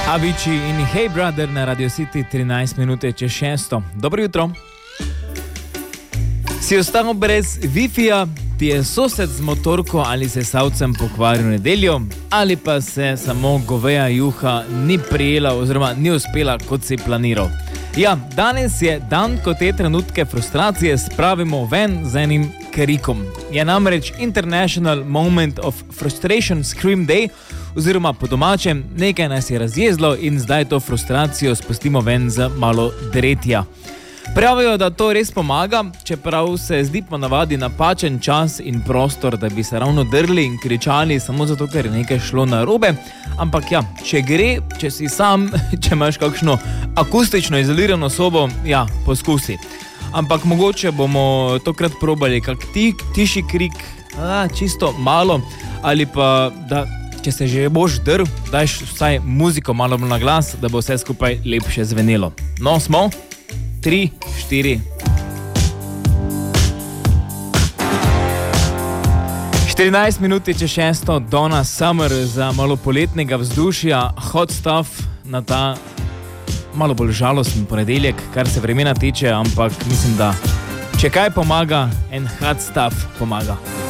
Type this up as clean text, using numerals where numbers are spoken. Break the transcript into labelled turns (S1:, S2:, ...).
S1: Avicii in Hey Brother na Radio City 13 minute čez 6. Dobro jutro. Si ostal brez Wi-Fi-ja, ti je sosed z motorko ali sesalcem pokvaril nedeljo, ali pa se samo goveja juha ni prijela oziroma ni uspela, kot si planiral. Ja, danes je dan, ko te trenutke frustracije spravimo ven z enim krikom. Je namreč International Moment of Frustration Scream Day, oziroma po domačem, nekaj nas je razjezlo in zdaj to frustracijo spustimo ven z malo dretja. Pravijo, da to res pomaga, čeprav se zdi ponavadi napačen čas in prostor, da bi se ravno drli in kričali samo zato, ker je nekaj šlo narobe. Ampak ja, če gre, če si sam, če imaš kakšno akustično izolirano sobo, ja, poskusi. Ampak mogoče bomo tokrat probali kak tiši krik, čisto malo, ali pa da, če se že boš drl, dajš vsaj muziko malo na glas, da bo vse skupaj lepše zvenelo. No, smo? 3, 4. 14 minut čez 6. Donna Summer za malo poletnega vzdušja, Hot Stuff na ta malo bolj žalosten ponedeljek, kar se vremena tiče, ampak mislim, da če kaj pomaga, en Hot Stuff pomaga.